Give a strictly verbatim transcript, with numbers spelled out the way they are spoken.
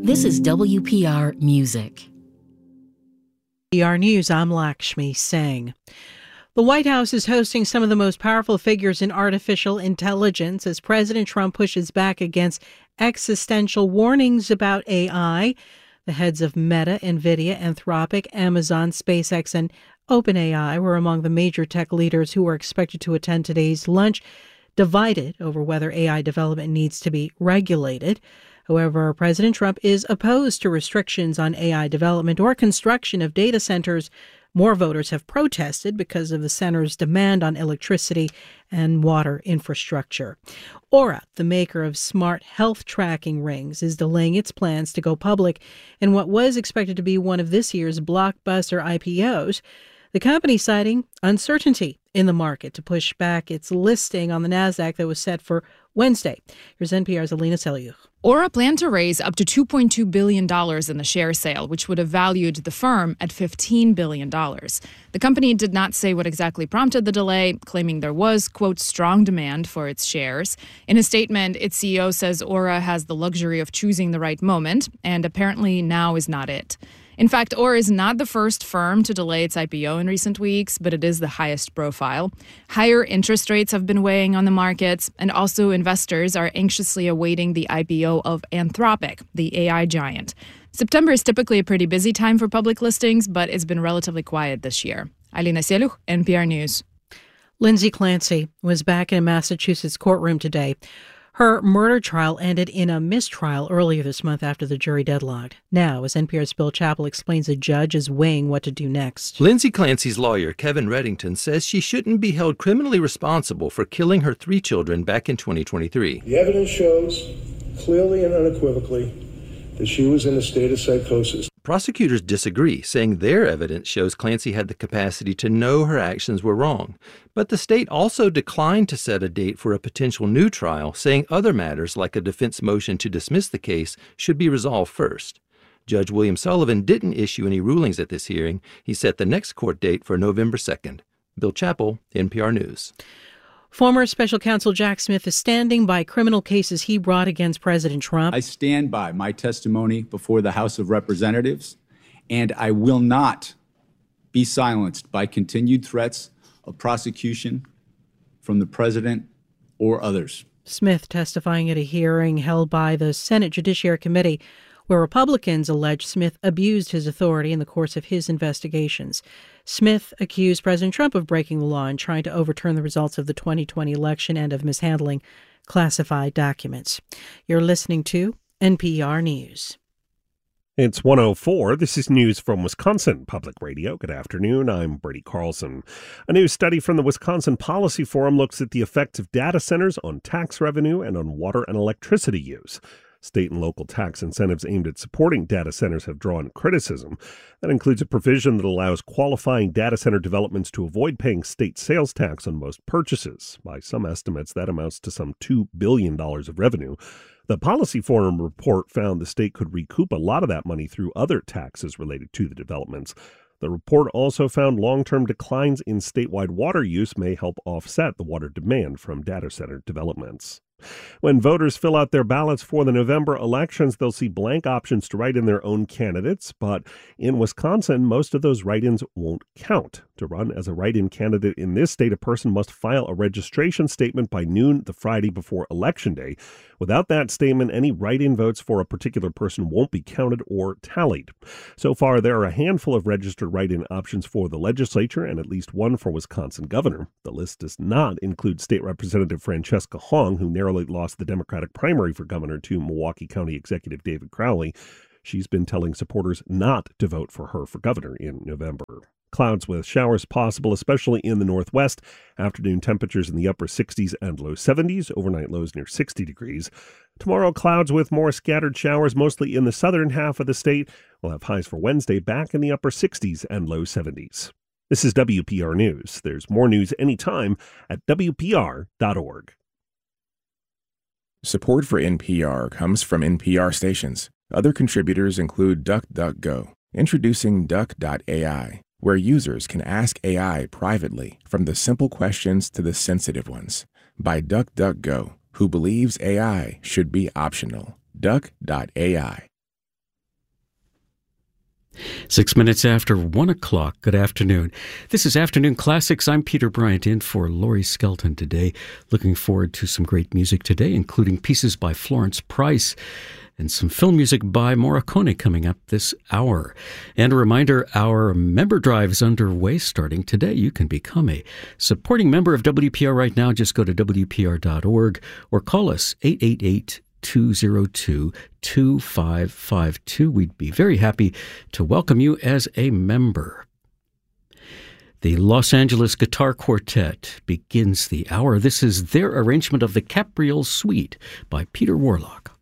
This is W P R Music. W P R News, I'm Lakshmi Singh. The White House is hosting some of the most powerful figures in artificial intelligence as President Trump pushes back against existential warnings about A I. The heads of Meta, NVIDIA, Anthropic, Amazon, SpaceX, and OpenAI were among the major tech leaders who were expected to attend today's lunch, divided over whether A I development needs to be regulated. However, President Trump is opposed to restrictions on A I development or construction of data centers. More voters have protested because of the center's demand on electricity and water infrastructure. Aura, the maker of smart health tracking rings, is delaying its plans to go public in what was expected to be one of this year's blockbuster I P Os. The company citing uncertainty in the market to push back its listing on the NASDAQ that was set for Wednesday. Here's N P R's Alina Selyukh. Aura planned to raise up to two point two billion dollars in the share sale, which would have valued the firm at fifteen billion dollars. The company did not say what exactly prompted the delay, claiming there was, quote, strong demand for its shares. In a statement, its C E O says Aura has the luxury of choosing the right moment, and apparently now is not it. In fact, Aura is not the first firm to delay its I P O in recent weeks, but it is the highest profile. Higher interest rates have been weighing on the markets, and also investors are anxiously awaiting the I P O of Anthropic, the A I giant. September is typically a pretty busy time for public listings, but it's been relatively quiet this year. Alina Selyukh, N P R News. Lindsay Clancy was back in a Massachusetts courtroom today. Her murder trial ended in a mistrial earlier this month after the jury deadlocked. Now, as N P R's Bill Chappell explains, a judge is weighing what to do next. Lindsay Clancy's lawyer, Kevin Reddington, says she shouldn't be held criminally responsible for killing her three children back in twenty twenty-three. The evidence shows clearly and unequivocally that she was in a state of psychosis. Prosecutors disagree, saying their evidence shows Clancy had the capacity to know her actions were wrong. But the state also declined to set a date for a potential new trial, saying other matters like a defense motion to dismiss the case should be resolved first. Judge William Sullivan didn't issue any rulings at this hearing. He set the next court date for November second. Bill Chappell, N P R News. Former Special Counsel Jack Smith is standing by criminal cases he brought against President Trump. I stand by my testimony before the House of Representatives, and I will not be silenced by continued threats of prosecution from the president or others. Smith testifying at a hearing held by the Senate Judiciary Committee, where Republicans allege Smith abused his authority in the course of his investigations. Smith accused President Trump of breaking the law and trying to overturn the results of the twenty twenty election and of mishandling classified documents. You're listening to N P R News. It's one oh four. This is news from Wisconsin Public Radio. Good afternoon. I'm Brady Carlson. A new study from the Wisconsin Policy Forum looks at the effects of data centers on tax revenue and on water and electricity use. State and local tax incentives aimed at supporting data centers have drawn criticism. That includes a provision that allows qualifying data center developments to avoid paying state sales tax on most purchases. By some estimates, that amounts to some two billion dollars of revenue. The Policy Forum report found the state could recoup a lot of that money through other taxes related to the developments. The report also found long-term declines in statewide water use may help offset the water demand from data center developments. When voters fill out their ballots for the November elections, they'll see blank options to write in their own candidates. But in Wisconsin, most of those write-ins won't count. To run as a write-in candidate in this state, a person must file a registration statement by noon the Friday before Election Day. Without that statement, any write-in votes for a particular person won't be counted or tallied. So far, there are a handful of registered write-in options for the legislature and at least one for Wisconsin governor. The list does not include State Representative Francesca Hong, who narrowly lost the Democratic primary for governor to Milwaukee County Executive David Crowley. She's been telling supporters not to vote for her for governor in November. Clouds with showers possible, especially in the northwest. Afternoon temperatures in the upper sixties and low seventies. Overnight lows near sixty degrees. Tomorrow, clouds with more scattered showers, mostly in the southern half of the state. We'll have highs for Wednesday back in the upper sixties and low seventies. This is W P R News. There's more news anytime at W P R dot org. Support for N P R comes from N P R stations. Other contributors include DuckDuckGo, introducing Duck dot A I, where users can ask A I privately, from the simple questions to the sensitive ones, by DuckDuckGo, who believes A I should be optional. Duck dot A I. Six minutes after one o'clock. Good afternoon. This is Afternoon Classics. I'm Peter Bryant, in for Laurie Skelton today. Looking forward to some great music today, including pieces by Florence Price and some film music by Morricone coming up this hour. And a reminder, our member drive is underway starting today. You can become a supporting member of W P R right now. Just go to W P R dot org or call us eight eight eight, two oh two, two five five two. We'd be very happy to welcome you as a member. The Los Angeles Guitar Quartet begins the hour. This is their arrangement of the Capriole Suite by Peter Warlock.